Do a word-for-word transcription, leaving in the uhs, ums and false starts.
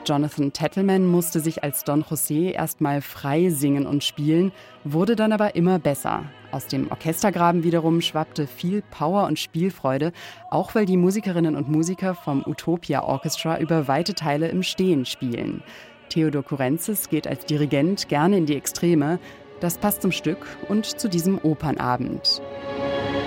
Jonathan Tettleman musste sich als Don José erstmal frei singen und spielen, wurde dann aber immer besser. Aus dem Orchestergraben wiederum schwappte viel Power und Spielfreude, auch weil die Musikerinnen und Musiker vom Utopia Orchestra über weite Teile im Stehen spielen. Theodor Kurenzis geht als Dirigent gerne in die Extreme. Das passt zum Stück und zu diesem Opernabend.